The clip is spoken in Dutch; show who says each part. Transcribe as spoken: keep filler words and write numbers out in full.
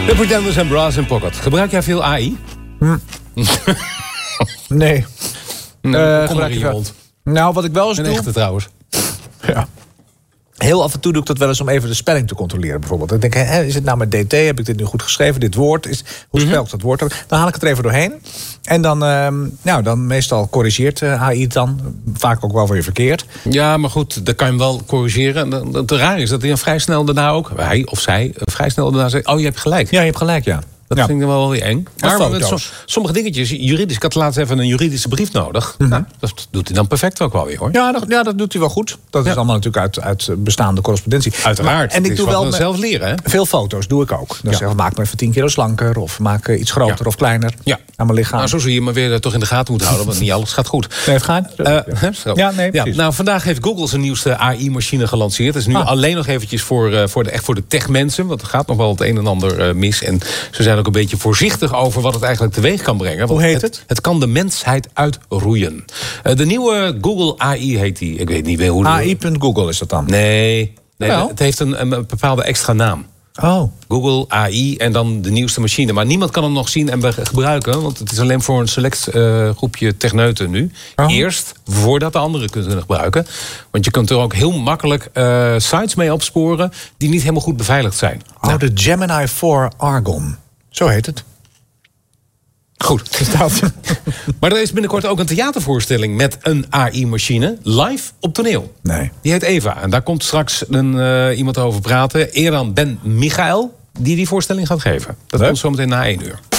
Speaker 1: De Pretenders en Brass in Pocket. Gebruik jij veel A I?
Speaker 2: Hm. nee.
Speaker 1: Nou, uh, kom maar in je mond.
Speaker 2: Nou, wat ik wel eens
Speaker 1: een
Speaker 2: doe...
Speaker 1: Een echte trouwens.
Speaker 2: Ja. Heel af en toe doe ik dat wel eens om even de spelling te controleren, bijvoorbeeld. Dan denk ik, hè, is het nou met D T? Heb ik dit nu goed geschreven? Dit woord is... Hoe spel ik dat woord? Dan haal ik het er even doorheen. En dan, uh, nou, dan meestal corrigeert uh, A I het dan. Vaak ook wel weer verkeerd.
Speaker 1: Ja, maar goed, dan kan je hem wel corrigeren. Het raar is dat hij dan vrij snel daarna ook... Hij of zij vrij snel daarna zegt... Oh, je hebt gelijk.
Speaker 2: Ja, je hebt gelijk, ja.
Speaker 1: Dat
Speaker 2: ja.
Speaker 1: vind ik dan wel weer eng.
Speaker 2: Maar, maar
Speaker 1: met so, sommige dingetjes, juridisch... Ik had laatst even een juridische brief nodig. Mm-hmm. Nou, dat doet hij dan perfect ook wel weer, hoor.
Speaker 2: Ja, dat, ja, dat doet hij wel goed. Dat ja. is allemaal natuurlijk uit, uit bestaande correspondentie.
Speaker 1: Uiteraard.
Speaker 2: Maar, en ik doe wel
Speaker 1: met, zelf leren, hè?
Speaker 2: Veel foto's doe ik ook. Dan ja. zeg ik, maak me even tien kilo slanker... of maak iets groter ja. of kleiner
Speaker 1: ja.
Speaker 2: aan mijn lichaam.
Speaker 1: Nou, zo zul je me weer toch in de gaten moeten houden... want niet alles gaat goed.
Speaker 2: Nee, het gaat.
Speaker 1: Uh, ja.
Speaker 2: ja, nee,
Speaker 1: ja, nou, vandaag heeft Google zijn nieuwste A I-machine gelanceerd. Dat is nu ah. alleen nog eventjes voor, uh, voor de, echt voor de techmensen... want er gaat nog wel het een en ander uh, mis. En ze zijn ook een beetje voorzichtig over wat het eigenlijk teweeg kan brengen.
Speaker 2: Hoe heet het?
Speaker 1: Het, het kan de mensheid uitroeien. Uh, de nieuwe Google A I heet die. Ik weet niet meer hoe...
Speaker 2: A I punt Google is dat dan?
Speaker 1: Nee, nee het heeft een, een bepaalde extra naam.
Speaker 2: Oh.
Speaker 1: Google A I en dan de nieuwste machine. Maar niemand kan hem nog zien en gebruiken... want het is alleen voor een select uh, groepje techneuten nu. Oh. Eerst, voordat de anderen kunnen gebruiken. Want je kunt er ook heel makkelijk uh, sites mee opsporen... die niet helemaal goed beveiligd zijn.
Speaker 2: Oh, nou. De Gemini vier Argon. Zo heet het.
Speaker 1: Goed. Maar er is binnenkort ook een theatervoorstelling met een A I-machine. Live op toneel.
Speaker 2: Nee.
Speaker 1: Die heet Eva. En daar komt straks een, uh, iemand over praten. Eran Ben Michael, die die voorstelling gaat geven. Dat komt zometeen na één uur.